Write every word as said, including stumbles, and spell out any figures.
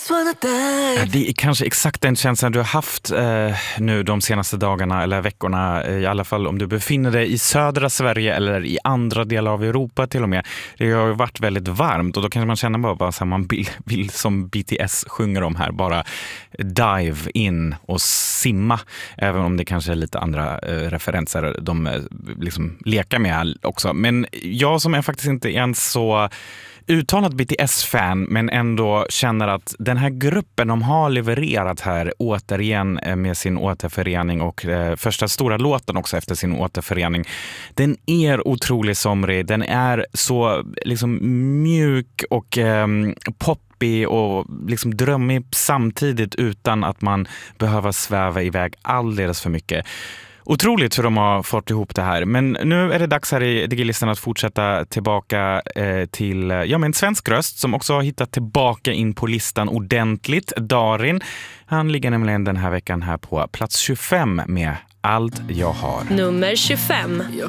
just wanna dive. Det är kanske exakt den känslan du har haft eh, nu de senaste dagarna eller veckorna, i alla fall om du befinner dig i södra Sverige eller i andra delar av Europa till och med. Det har ju varit väldigt varmt och då kanske man känner bara, bara så här, man vill, vill som B T S sjunger om här, bara dive in och simma, även om det kanske är lite andra eh, referenser de eh, liksom leker med också. Men jag som är faktiskt inte ens så uttalad B T S-fan men ändå känner att den här gruppen de har levererat här återigen med sin återförening och eh, första stora låten också efter sin återförening, den är otroligt somrig, den är så liksom mjuk och eh, poppig och liksom drömmig samtidigt utan att man behöver sväva iväg alldeles för mycket. Otroligt hur de har fått ihop det här. Men nu är det dags här i Digilistan att fortsätta tillbaka eh, till ja, men svensk röst som också har hittat tillbaka in på listan ordentligt. Darin, han ligger nämligen den här veckan här på plats tjugofem med Allt jag har. Nummer tjugofem.